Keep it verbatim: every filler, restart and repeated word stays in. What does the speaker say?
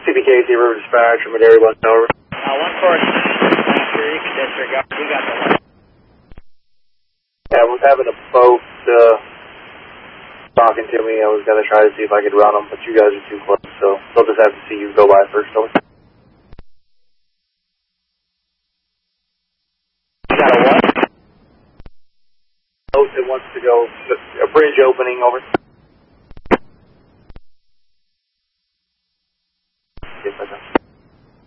C B K C River Dispatch from Madera one over. Uh, one four, you can disregard. We got the light. Yeah, I was having a boat uh, talking to me. I was going to try to see if I could run them, but you guys are too close, so they'll just have to see you go by first. Over. You got a what? Boat that wants to go, a bridge opening over.